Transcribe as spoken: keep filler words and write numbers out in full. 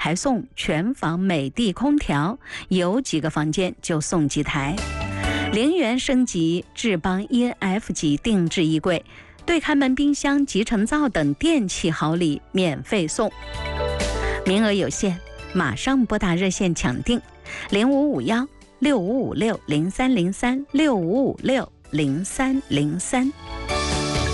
还送全房美的空调，有几个房间就送几台。零元升级智邦 E N F 级定制衣柜，对开门冰箱、集成灶等电器好礼免费送。名额有限，马上拨打热线抢订零五五幺六五五六零三零三六五五六零三零三。